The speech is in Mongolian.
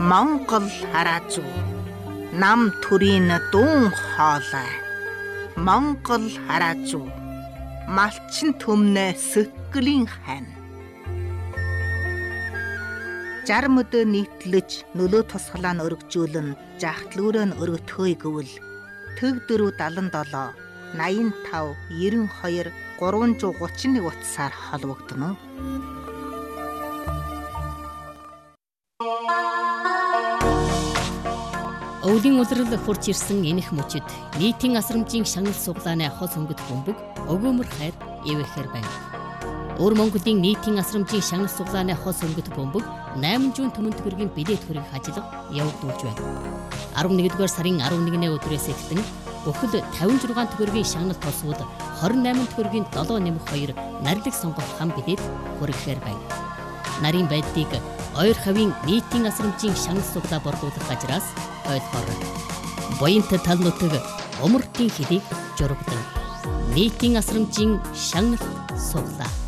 Монгол хараазуу нам төрийн дуун хоолой. Монгол хараазуу малчин төмнө сэтгэлийн хань. 60 өдөө нийтлэж нөлөө тусгалаа нь өргөжүүлэн жахтлуураа нь өргөтгөөе гэвэл төг 477 85 92 331 утсаар холбогдно. Өвлийн улирал хурж ирсэн энэх мөчид нийтийн асрамжийн шагнал суглааны хос өнгөт бөмбөг өгөөмөр хайр ивэхээр байна. Өвөр Монголын нийтийн асрамжийн шагнал суглааны хос өнгөт бөмбөг 8 жуун Түмэн төгрөгийн билет хөрөг ажиллах явагдуулж байна. 11-р сарын 11-ний өдрөөс эхлэн бүхэл 56 төгрөгийн шагнал тосууд 28 төгрөгийн 7 нэмэх 2 нарилэг сонгох хам билет хөрөгээр байна. Нарийн байдлыг ойр хавийн нийтийн асрамжийн шагнал суглаа борлуулах газраас ойлгоорой. Буянт тал нутаг умартын хэлийг журагдан нийтийн асрамжийн шагнал суглаа.